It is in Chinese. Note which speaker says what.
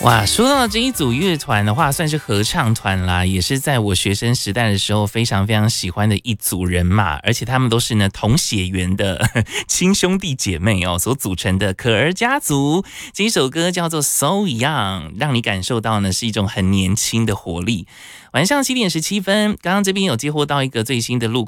Speaker 1: 哇，说到这一组乐团的话，算是合唱团啦，也是在我学生时代的时候非常非常喜欢的一组人马，而且他们都是呢同血缘的亲兄弟姐妹哦所组成的可儿家族。这一首歌叫做 So Young， 让你感受到呢是一种很年轻的活力。晚上7点17分，刚刚这边有接获到一个最新的路